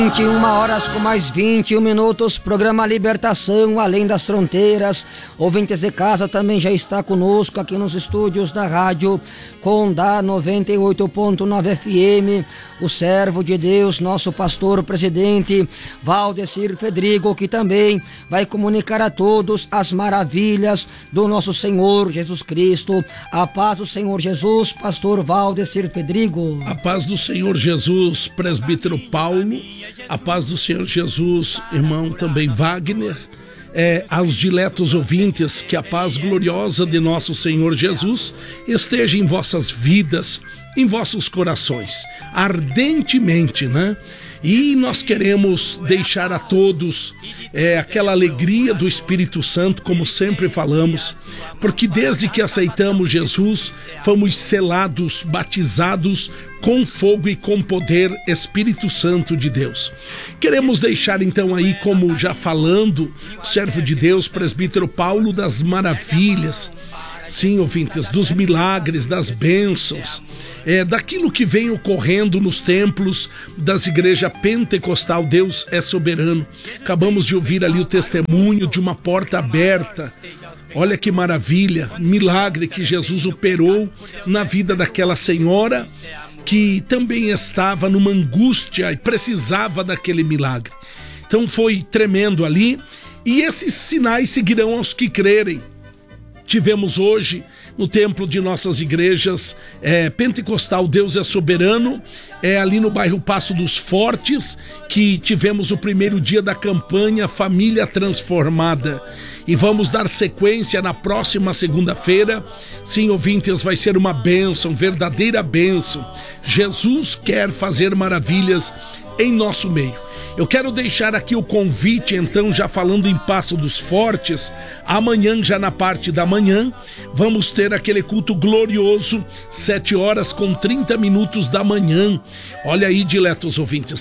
21h com mais 21 minutos, programa Libertação Além das Fronteiras. Ouvintes de casa também já está conosco aqui nos estúdios da rádio Condá 98.9 FM, o servo de Deus, nosso pastor presidente Valdecir Fedrigo, que também vai comunicar a todos as maravilhas do nosso Senhor Jesus Cristo. A paz do Senhor Jesus, pastor Valdecir Fedrigo. A paz do Senhor Jesus, presbítero Paulo. A paz do Senhor Jesus, irmão também Wagner. Aos diletos ouvintes, que a paz gloriosa de nosso Senhor Jesus esteja em vossas vidas, em vossos corações, ardentemente, né? E nós queremos deixar a todos aquela alegria do Espírito Santo, como sempre falamos, porque desde que aceitamos Jesus, fomos selados, batizados com fogo e com poder, Espírito Santo de Deus. Queremos deixar então aí, como já falando, o servo de Deus, presbítero Paulo, das maravilhas, sim, ouvintes, dos milagres, das bênçãos, daquilo que vem ocorrendo nos templos das igrejas pentecostal. Deus é soberano. Acabamos de ouvir ali o testemunho de uma porta aberta. Olha que maravilha, milagre que Jesus operou na vida daquela senhora que também estava numa angústia e precisava daquele milagre. Então foi tremendo ali, e esses sinais seguirão aos que crerem. Tivemos hoje no templo de nossas igrejas pentecostal Deus é Soberano, ali no bairro Passo dos Fortes, que tivemos o primeiro dia da campanha Família Transformada. E vamos dar sequência na próxima segunda-feira. Sim, ouvintes, vai ser uma bênção, verdadeira bênção. Jesus quer fazer maravilhas em nosso meio. Eu quero deixar aqui o convite, então, já falando em Passo dos Fortes. Amanhã, já na parte da manhã, vamos ter aquele culto glorioso, 7h30 da manhã. Olha aí, diletos ouvintes,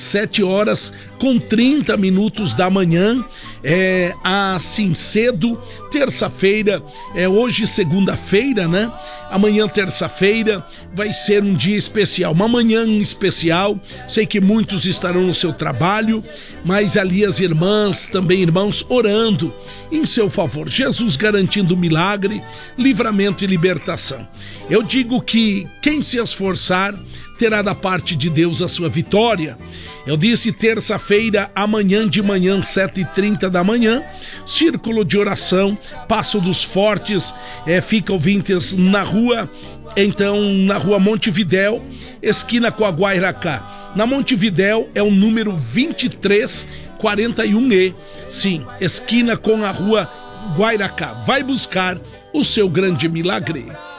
7h30 da manhã, assim cedo, terça-feira, hoje segunda-feira, né? Amanhã, terça-feira, vai ser um dia especial, uma manhã especial. Sei que muitos estarão no seu trabalho, mas ali as irmãs, também irmãos, orando em seu favor. Jesus garantindo milagre, livramento e libertação. Eu digo que quem se esforçar terá da parte de Deus a sua vitória. Eu disse terça-feira, amanhã de manhã, 7h30 da manhã, círculo de oração, Passo dos Fortes, fica, ouvintes, na rua Montevidéu, esquina com a Guairacá. Na Montevidéu é o número 2341E, sim, esquina com a rua Guairacá. Vai buscar o seu grande milagre.